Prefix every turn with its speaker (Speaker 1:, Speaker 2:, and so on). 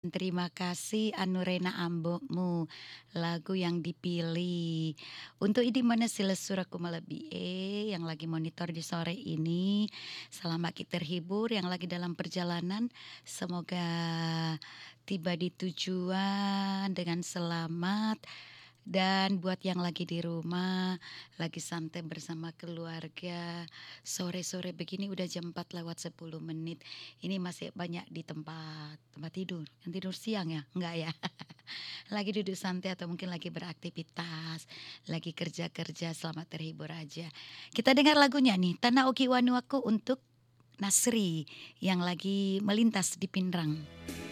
Speaker 1: Terima kasih Anurena Ambomu, lagu yang dipilih. Untuk ini mana sila suraku malabie yang lagi monitor di sore ini. Selamat kita terhibur yang lagi dalam perjalanan. Semoga tiba di tujuan dengan selamat. Dan buat yang lagi di rumah, lagi santai bersama keluarga, sore-sore begini udah jam 4 lewat 10 menit. Ini masih banyak di tempat tidur. Yang tidur siang ya? Enggak ya? Lagi duduk santai atau mungkin lagi beraktivitas, lagi kerja-kerja, selamat terhibur aja. Kita dengar lagunya nih, Tanah Oki Wanuaku untuk Nasri yang lagi melintas di Pinrang.